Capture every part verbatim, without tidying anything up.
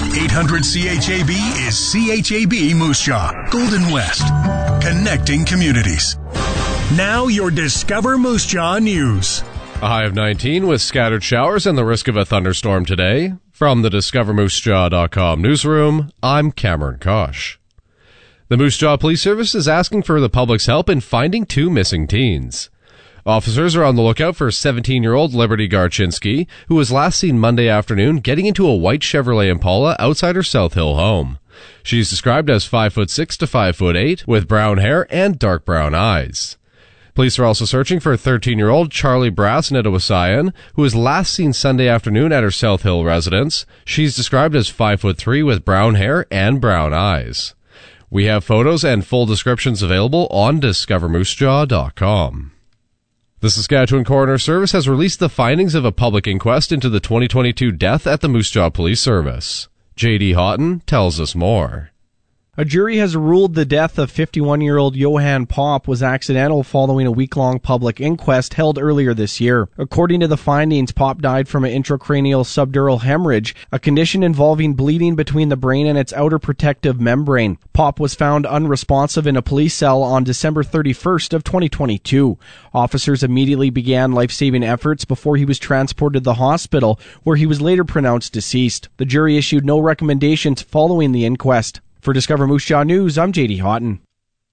eight hundred C H A B is C H A B Moose Jaw, Golden West, connecting communities. Now your Discover Moose Jaw news. A high of nineteen with scattered showers and the risk of a thunderstorm today. From the discover moose jaw dot com newsroom, I'm Cameron Kosh. The Moose Jaw Police Service is asking for the public's help in finding two missing teens. Officers are on the lookout for seventeen-year-old Liberty Garchinsky, who was last seen Monday afternoon getting into a white Chevrolet Impala outside her South Hill home. She's described as five foot six to five foot eight, with brown hair and dark brown eyes. Police are also searching for thirteen-year-old Charlie Brass Nedowasayan, who was last seen Sunday afternoon at her South Hill residence. She's described as five foot three with brown hair and brown eyes. We have photos and full descriptions available on discover moose jaw dot com. The Saskatchewan Coroner Service has released the findings of a public inquest into the twenty twenty-two death at the Moose Jaw Police Service. J D Houghton tells us more. A jury has ruled the death of fifty-one-year-old Johan Popp was accidental following a week-long public inquest held earlier this year. According to the findings, Popp died from an intracranial subdural hemorrhage, a condition involving bleeding between the brain and its outer protective membrane. Popp was found unresponsive in a police cell on December thirty-first of twenty twenty-two. Officers immediately began life-saving efforts before he was transported to the hospital, where he was later pronounced deceased. The jury issued no recommendations following the inquest. For Discover Moose Jaw News, I'm J D Houghton.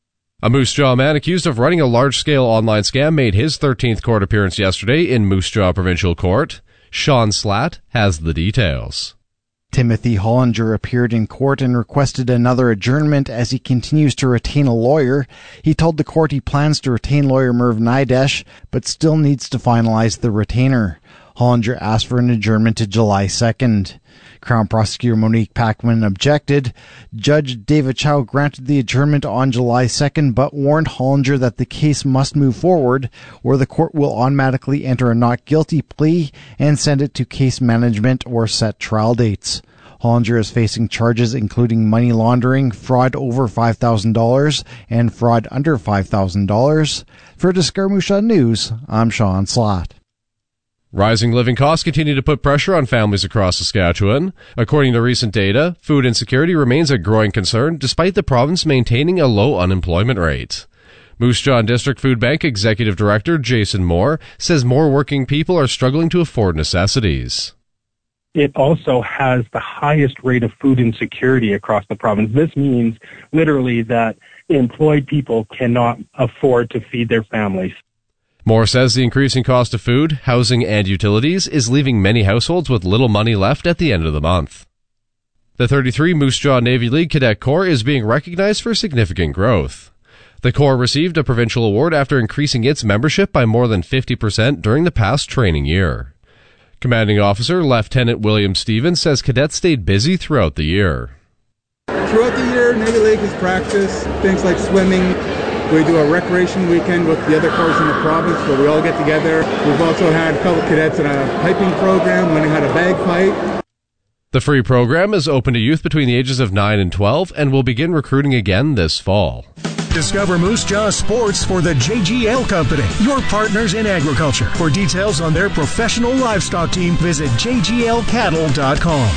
A Moose Jaw man accused of running a large-scale online scam made his thirteenth court appearance yesterday in Moose Jaw Provincial Court. Sean Slatt has the details. Timothy Hollinger appeared in court and requested another adjournment as he continues to retain a lawyer. He told the court he plans to retain lawyer Merv Nidesh, but still needs to finalize the retainer. Hollinger asked for an adjournment to July second. Crown Prosecutor Monique Packman objected. Judge David Chow granted the adjournment on July second, but warned Hollinger that the case must move forward, or the court will automatically enter a not guilty plea and send it to case management or set trial dates. Hollinger is facing charges including money laundering, fraud over five thousand dollars, and fraud under five thousand dollars. For Discover Moose Jaw News, I'm Sean Slatt. Rising living costs continue to put pressure on families across Saskatchewan. According to recent data, food insecurity remains a growing concern despite the province maintaining a low unemployment rate. Moose Jaw District Food Bank Executive Director Jason Moore says more working people are struggling to afford necessities. It also has the highest rate of food insecurity across the province. This means literally that employed people cannot afford to feed their families. Moore says the increasing cost of food, housing, and utilities is leaving many households with little money left at the end of the month. The thirty-three Moose Jaw Navy League Cadet Corps is being recognized for significant growth. The Corps received a provincial award after increasing its membership by more than fifty percent during the past training year. Commanding Officer Lieutenant William Stevens says cadets stayed busy throughout the year. Throughout the year, Navy League has practiced things like swimming. We do a recreation weekend with the other corps in the province where we all get together. We've also had a couple cadets in a piping program, learning how to bagpipe. The free program is open to youth between the ages of nine and twelve and will begin recruiting again this fall. Discover Moose Jaw Sports for the J G L Company, your partners in agriculture. For details on their professional livestock team, visit j g l cattle dot com.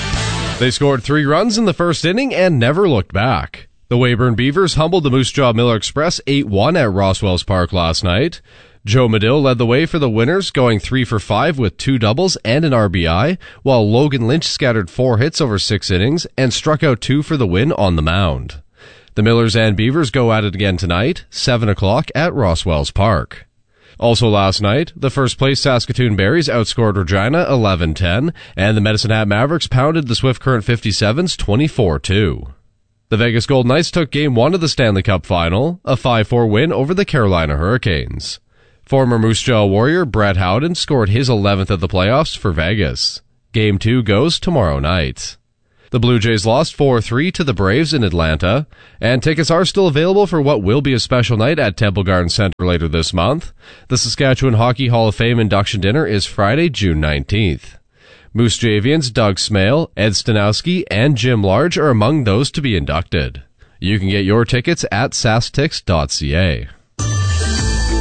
They scored three runs in the first inning and never looked back. The Weyburn Beavers humbled the Moose Jaw Miller Express eight one at Roswells Park last night. Joe Medill led the way for the winners, going three for five with two doubles and an R B I, while Logan Lynch scattered four hits over six innings and struck out two for the win on the mound. The Millers and Beavers go at it again tonight, seven o'clock at Roswells Park. Also last night, the first-place Saskatoon Berries outscored Regina eleven ten, and the Medicine Hat Mavericks pounded the Swift Current fifty-sevens twenty-four two. The Vegas Golden Knights took Game one of the Stanley Cup Final, a five four win over the Carolina Hurricanes. Former Moose Jaw Warrior Brett Howden scored his eleventh of the playoffs for Vegas. Game two goes tomorrow night. The Blue Jays lost four three to the Braves in Atlanta, and tickets are still available for what will be a special night at Temple Garden Center later this month. The Saskatchewan Hockey Hall of Fame induction dinner is Friday, June nineteenth. Moose Javians Doug Smale, Ed Stanowski, and Jim Large are among those to be inducted. You can get your tickets at sastix dot c a.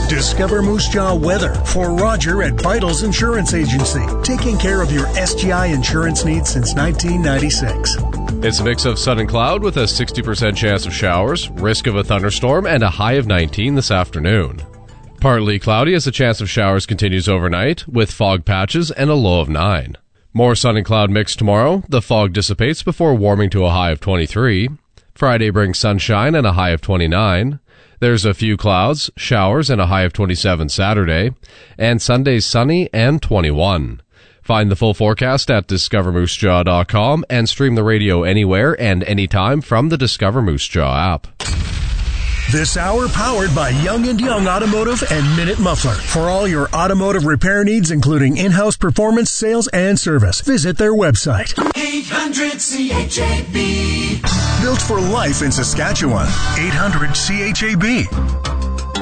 Discover Moose Jaw weather for Roger at Vitals Insurance Agency, taking care of your S G I insurance needs since nineteen ninety-six. It's a mix of sun and cloud with a sixty percent chance of showers, risk of a thunderstorm, and a high of nineteen this afternoon. Partly cloudy as the chance of showers continues overnight, with fog patches and a low of nine. More sun and cloud mix tomorrow. The fog dissipates before warming to a high of twenty-three. Friday brings sunshine and a high of twenty-nine. There's a few clouds, showers, and a high of twenty-seven Saturday. And Sunday's sunny and twenty-one. Find the full forecast at discover moose jaw dot com and stream the radio anywhere and anytime from the Discover Moose Jaw app. This hour powered by Young and Young Automotive and Minute Muffler. For all your automotive repair needs, including in-house performance, sales, and service, visit their website. eight hundred C H A B. Built for life in Saskatchewan. eight hundred C H A B.